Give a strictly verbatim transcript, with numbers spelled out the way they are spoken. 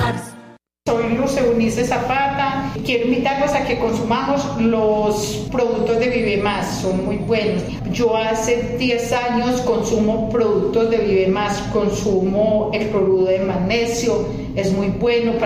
Mars. Soy Luz Eunice Zapata. Quiero invitarlos a que consumamos los productos de Vive Más, son muy buenos. Yo hace diez años consumo productos de Vive Más, consumo el cloruro de magnesio, es muy bueno para